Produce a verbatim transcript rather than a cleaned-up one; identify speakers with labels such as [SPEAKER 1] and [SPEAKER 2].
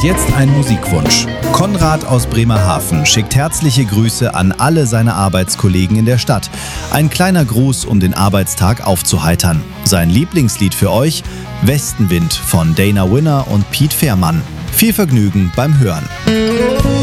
[SPEAKER 1] jetzt ein Musikwunsch. Konrad aus Bremerhaven schickt herzliche Grüße an alle seine Arbeitskollegen in der Stadt. Ein kleiner Gruß, um den Arbeitstag aufzuheitern. Sein Lieblingslied für euch: Westenwind von Dana Winner und Piet Fehrmann. Viel Vergnügen beim Hören.